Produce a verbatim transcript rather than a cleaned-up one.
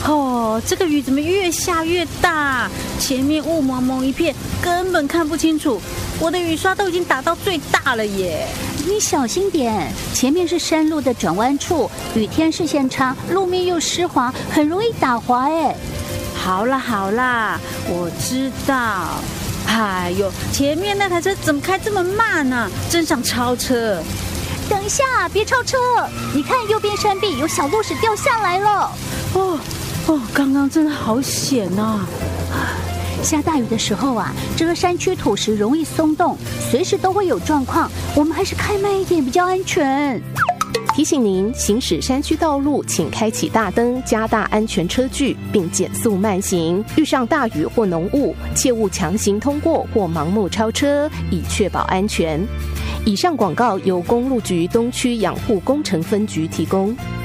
哦，这个雨怎么越下越大？前面雾蒙蒙一片，根本看不清楚。我的雨刷都已经打到最大了耶！ 你小心点，前面是山路的转弯处，雨天视线差，路面又湿滑，很容易打滑哎。 好啦好啦，我知道。哎呦，前面那台车怎么开这么慢呢、啊？真想超车！ 等一下，别超车！你看右边山壁有小路石掉下来了。 哦哦，刚刚真的好险啊！ 下大雨的时候啊，这个山区土石容易松动，随时都会有状况，我们还是开慢一点比较安全。 提醒您，行驶山区道路，请开启大灯，加大安全车距，并减速慢行。遇上大雨或浓雾，切勿强行通过或盲目超车，以确保安全。以上广告由公路局东区养护工程分局提供。